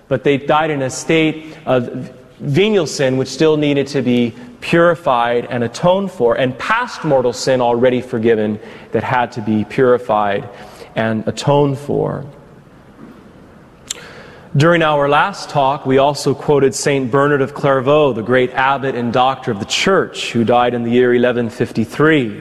but they died in a state of venial sin which still needed to be purified and atoned for, and past mortal sin already forgiven that had to be purified and atoned for. During our last talk, we also quoted Saint Bernard of Clairvaux, the great abbot and doctor of the Church, who died in the year 1153.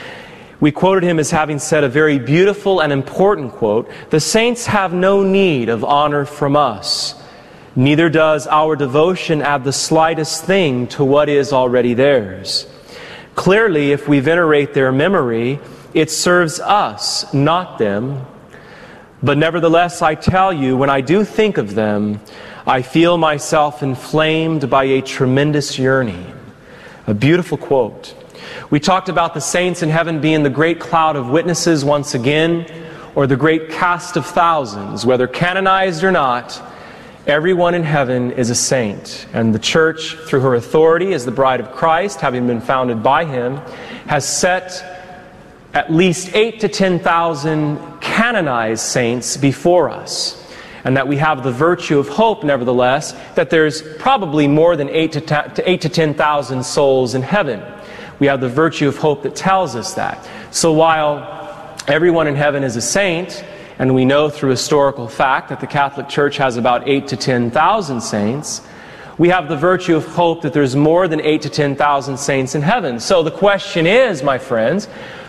We quoted him as having said a very beautiful and important quote: "The saints have no need of honor from us. Neither does our devotion add the slightest thing to what is already theirs. Clearly, if we venerate their memory, it serves us, not them. But nevertheless, I tell you, when I do think of them, I feel myself inflamed by a tremendous yearning." A beautiful quote. We talked about the saints in heaven being the great cloud of witnesses once again, or the great cast of thousands. Whether canonized or not, everyone in heaven is a saint. And the Church, through her authority as the bride of Christ, having been founded by Him, has set at least 8,000 to 10,000 canonized saints before us. And that we have the virtue of hope, nevertheless, that there's probably more than 8,000 to 10,000 souls in heaven. We have the virtue of hope that tells us that. So while everyone in heaven is a saint, and we know through historical fact that the Catholic Church has about 8,000 to 10,000 saints, we have the virtue of hope that there's more than 8,000 to 10,000 saints in heaven. So the question is, my friends,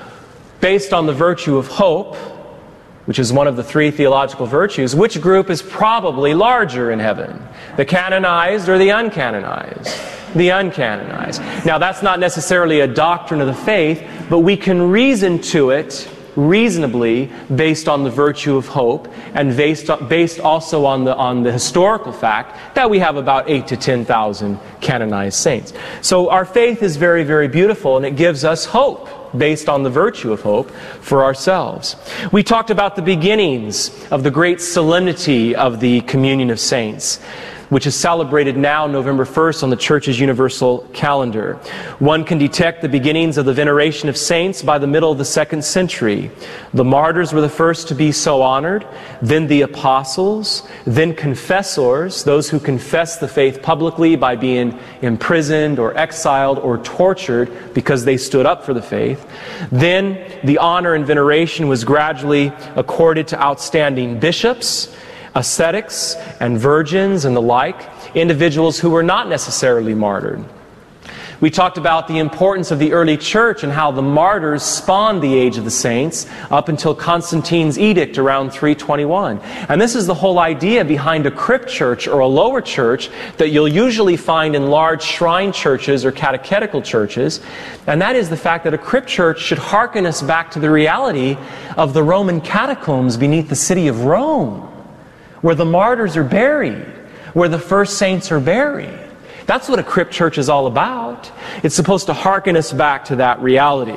based on the virtue of hope, which is one of the three theological virtues, which group is probably larger in heaven? The canonized or the uncanonized? The uncanonized. Now, that's not necessarily a doctrine of the faith, but we can reason to it reasonably based on the virtue of hope, and based also on the historical fact that we have about 8,000 to 10,000 canonized saints. So our faith is very, very beautiful, and it gives us hope based on the virtue of hope for ourselves. We talked about the beginnings of the great solemnity of the Communion of Saints, which is celebrated now November 1st on the Church's universal calendar. One can detect the beginnings of the veneration of saints by the middle of the 2nd century. The martyrs were the first to be so honored, then the apostles, then confessors, those who confess the faith publicly by being imprisoned or exiled or tortured because they stood up for the faith. Then the honor and veneration was gradually accorded to outstanding bishops, ascetics and virgins and the like, individuals who were not necessarily martyred. We talked about the importance of the early church and how the martyrs spawned the age of the saints up until Constantine's edict around 321. And this is the whole idea behind a crypt church or a lower church that you'll usually find in large shrine churches or catechetical churches. And that is the fact that a crypt church should hearken us back to the reality of the Roman catacombs beneath the city of Rome, where the martyrs are buried, where the first saints are buried. That's what a crypt church is all about. It's supposed to hearken us back to that reality.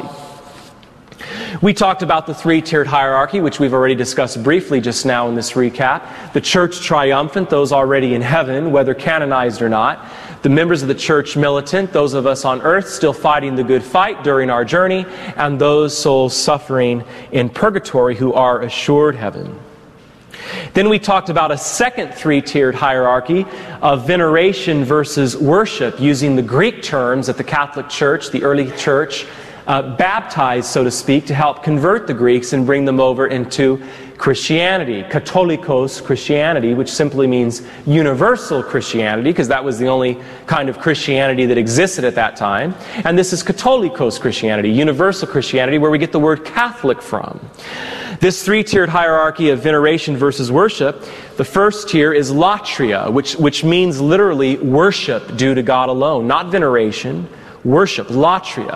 We talked about the three-tiered hierarchy, which we've already discussed briefly just now in this recap. The church triumphant, those already in heaven, whether canonized or not. The members of the church militant, those of us on earth still fighting the good fight during our journey. And those souls suffering in purgatory who are assured heaven. Then we talked about a second three-tiered hierarchy of veneration versus worship, using the Greek terms that the Catholic Church, the early church, baptized, so to speak, to help convert the Greeks and bring them over into Christianity. Katholikos Christianity, which simply means universal Christianity, because that was the only kind of Christianity that existed at that time. And this is Katholikos Christianity, universal Christianity, where we get the word Catholic from. This three-tiered hierarchy of veneration versus worship, the first tier is latria, which means literally worship due to God alone, not veneration, worship, latria,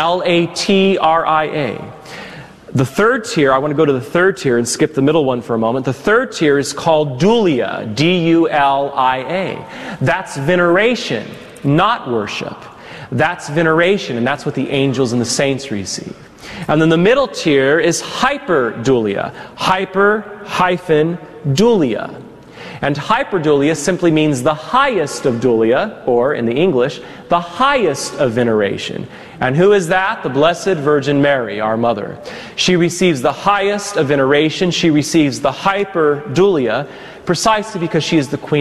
L-A-T-R-I-A. The third tier, I want to go to the third tier and skip the middle one for a moment. The third tier is called dulia, D-U-L-I-A. That's veneration, not worship. That's veneration, and that's what the angels and the saints receive. And then the middle tier is hyperdulia, hyper-dulia. And hyperdulia simply means the highest of dulia, or in the English, the highest of veneration. And who is that? The Blessed Virgin Mary, our mother. She receives the highest of veneration. She receives the hyperdulia precisely because she is the Queen